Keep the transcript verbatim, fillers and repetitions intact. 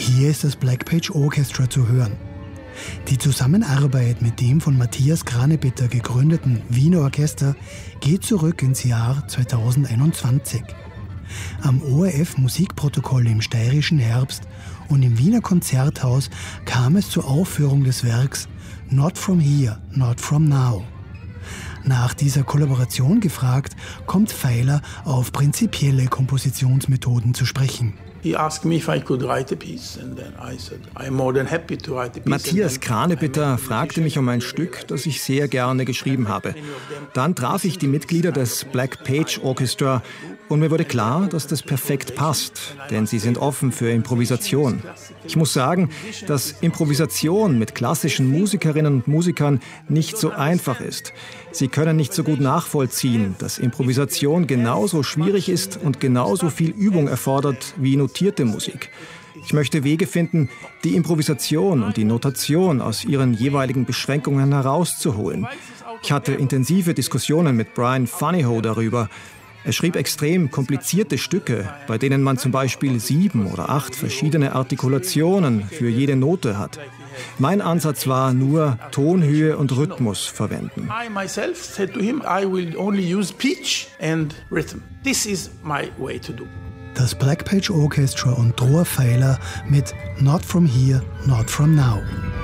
Hier ist das Black Page Orchestra zu hören. Die Zusammenarbeit mit dem von Matthias Kranebitter gegründeten Wiener Orchester geht zurück ins Jahr zweitausendeinundzwanzig. Am O R F Musikprotokoll im steirischen Herbst und im Wiener Konzerthaus kam es zur Aufführung des Werks Not From Here, Not From Now. Nach dieser Kollaboration gefragt, kommt Feiler auf prinzipielle Kompositionsmethoden zu sprechen. Matthias Kranebitter fragte mich um ein Stück, das ich sehr gerne geschrieben habe. Dann traf ich die Mitglieder des Black Page Orchestra und mir wurde klar, dass das perfekt passt, denn sie sind offen für Improvisation. Ich muss sagen, dass Improvisation mit klassischen Musikerinnen und Musikern nicht so einfach ist. Sie können nicht so gut nachvollziehen, dass Improvisation genauso schwierig ist und genauso viel Übung erfordert wie notierte Musik. Ich möchte Wege finden, die Improvisation und die Notation aus ihren jeweiligen Beschränkungen herauszuholen. Ich hatte intensive Diskussionen mit Brian Funnyhoe darüber. Er schrieb extrem komplizierte Stücke, bei denen man zum Beispiel sieben oder acht verschiedene Artikulationen für jede Note hat. Mein Ansatz war nur Tonhöhe und Rhythmus verwenden. I myself said to him, I will only use pitch and rhythm. This is my way to do. Das Black Page Orchestra und Dror Feiler mit Not From Here, Not From Now.